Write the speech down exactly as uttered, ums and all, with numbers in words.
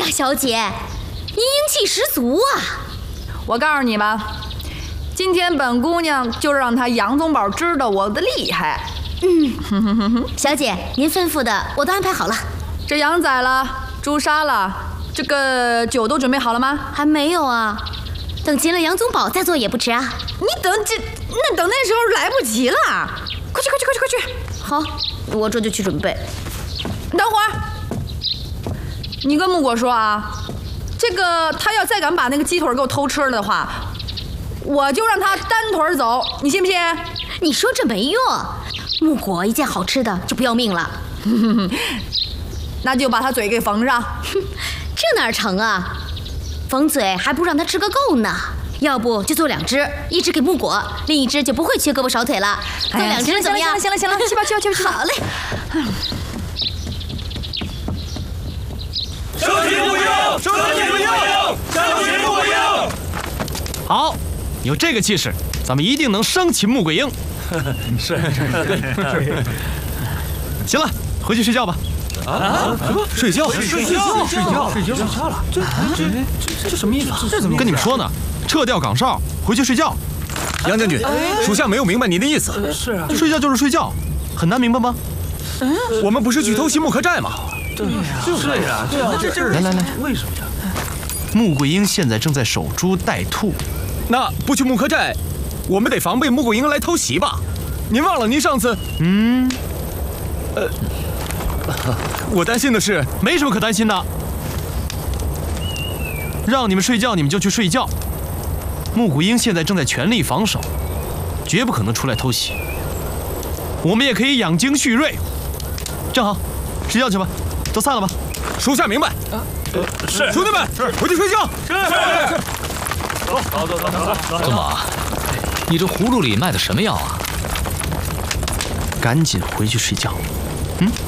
小姐，您英气十足啊！ 我告诉你吧，今天本姑娘就让他杨宗保知道我的厉害。 嗯，小姐，您吩咐的我都安排好了。 这羊宰了，猪杀了，这个酒都准备好了吗？ 还没有啊，等擒了杨宗保再做也不迟啊。 你等这，那等那时候来不及了。快去快去快去快去！ 好，我这就去准备。 等会儿，你跟木果说啊，这个他要再敢把那个鸡腿给我偷吃了的话，我就让他单腿走，你信不信？ 你说这没用，木果一见好吃的就不要命了。 那就把他嘴给缝上。 这哪成啊？缝嘴还不让他吃个够呢。要不就做两只，一只给木果，另一只就不会缺胳膊少腿了。做两只怎么样？ 行了行了行了，去吧去吧去吧去吧。 好嘞。 生擒木鹰，生擒木鹰，生擒木鹰。 好，有这个气势，咱们一定能生擒穆桂英。 是是是。 行了，回去睡觉吧。 啊？什么？睡觉？睡觉？睡觉？睡觉？睡觉了？这这这这什么意思？这怎么？ 跟你们说呢，撤掉岗哨，回去睡觉。 杨将军，属下没有明白您的意思。 是啊， 睡觉就是睡觉，很难明白吗？ 我们不是去偷袭木刻寨吗？ 对呀，就是呀，对啊，这这来来来， 为什么呀？ 穆桂英现在正在守株待兔， 那不去木刻寨，我们得防备穆桂英来偷袭吧？您忘了您上次…… 嗯， 呃，我担心的是， 没什么可担心的。让你们睡觉，你们就去睡觉。穆桂英现在正在全力防守，绝不可能出来偷袭。我们也可以养精蓄锐。正好，睡觉去吧，都散了吧。 属下明白。 是， 兄弟们，回去睡觉。 是是。走走走走走。 宗保，你这葫芦里卖的什么药啊？ 赶紧回去睡觉。嗯。